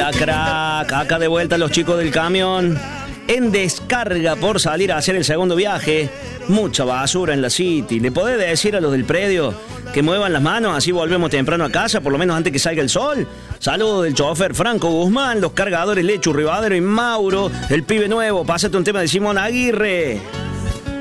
Hola, crack. Acá de vuelta los chicos del camión. En descarga por salir a hacer el segundo viaje. Mucha basura en la City. ¿Le podés decir a los del predio que muevan las manos? Así volvemos temprano a casa, por lo menos antes que salga el sol. Saludos del chofer Franco Guzmán, los cargadores Lechu, Rivadero y Mauro. El pibe nuevo, pásate un tema de Simón Aguirre.